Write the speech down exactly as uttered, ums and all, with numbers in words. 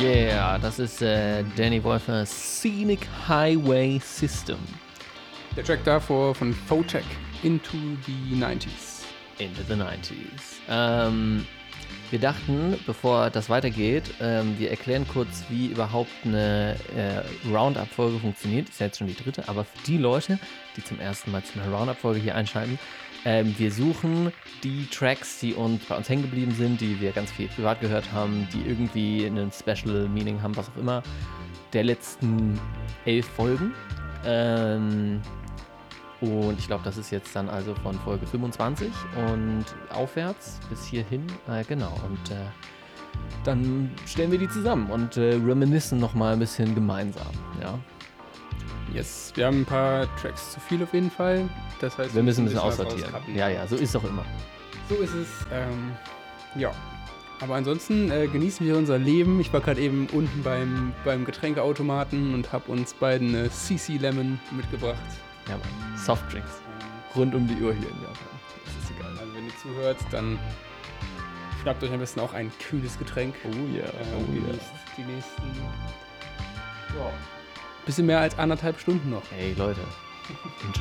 Yeah, das ist äh, Danny Wolfer Scenic Highway System. Der Track davor von Photek, Into the neunziger. Into the neunziger. Ähm, wir dachten, bevor das weitergeht, ähm, wir erklären kurz, wie überhaupt eine äh, Roundup-Folge funktioniert. Ist ja jetzt schon die dritte, aber für die Leute, die zum ersten Mal zu einer Roundup-Folge hier einschalten, ähm, wir suchen die Tracks, die uns bei uns hängen geblieben sind, die wir ganz viel privat gehört haben, die irgendwie einen Special Meaning haben, was auch immer, der letzten elf Folgen. Ähm, und ich glaube, das ist jetzt dann also von Folge fünfundzwanzig und aufwärts bis hierhin. Äh, genau, und äh, dann stellen wir die zusammen und äh, reminiscen nochmal ein bisschen gemeinsam. Ja. Yes, wir haben ein paar Tracks zu viel auf jeden Fall. Das heißt, wir müssen ein bisschen was aussortieren. rauskappen. Ja, ja, so ist es auch immer. So ist es. Ähm, ja. Aber ansonsten äh, genießen wir unser Leben. Ich war gerade eben unten beim, beim Getränkeautomaten und habe uns beiden eine C C Lemon mitgebracht. Ja, Mann. Softdrinks. Rund um die Uhr hier in Japan. Das ist egal. Also wenn ihr zuhört, dann schnappt euch am besten auch ein kühles Getränk. Oh ja, äh, oh genießt ja. die nächsten, ja, bisschen mehr als anderthalb Stunden noch. Hey Leute, enjoy.